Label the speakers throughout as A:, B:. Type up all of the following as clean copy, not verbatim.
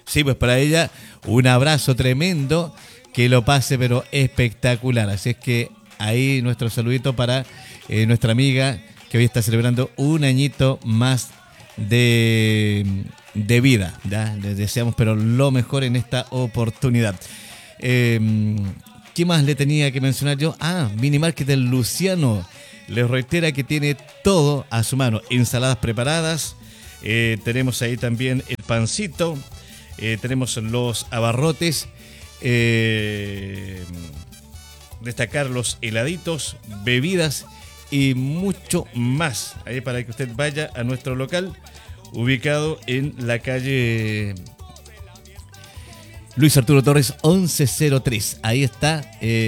A: Sí, pues para ella un abrazo tremendo, que lo pase pero espectacular. Así es que ahí nuestro saludito para nuestra amiga que hoy está celebrando un añito más de vida. ¿Ya? Les deseamos pero lo mejor en esta oportunidad. ¿Qué más le tenía que mencionar yo? Mini Market del Luciano. Les reitera que tiene todo a su mano. Ensaladas preparadas. Tenemos ahí también el pancito. Tenemos los abarrotes. Destacar los heladitos, bebidas y mucho más. Ahí para que usted vaya a nuestro local, ubicado en la calle Luis Arturo Torres 1103. Ahí está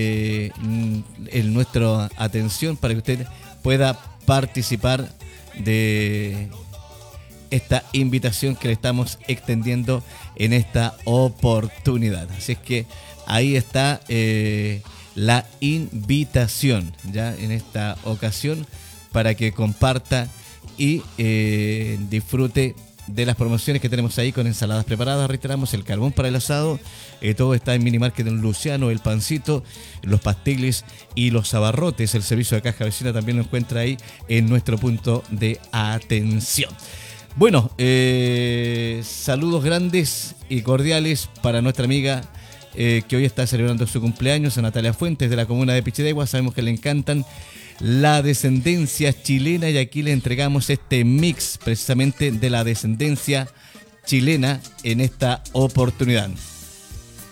A: nuestra atención para que usted pueda participar de esta invitación que le estamos extendiendo en esta oportunidad. Así es que ahí está la invitación ya en esta ocasión para que comparta y disfrute de las promociones que tenemos ahí con ensaladas preparadas. Reiteramos, el carbón para el asado, todo está en Mini Market en Luciano, el pancito, los pasteles y los abarrotes. El servicio de caja vecina también lo encuentra ahí en nuestro punto de atención. Bueno, saludos grandes y cordiales para nuestra amiga que hoy está celebrando su cumpleaños, a Natalia Fuentes de la comuna de Pichidegua. Sabemos que le encantan la descendencia chilena y aquí le entregamos este mix precisamente de la descendencia chilena en esta oportunidad.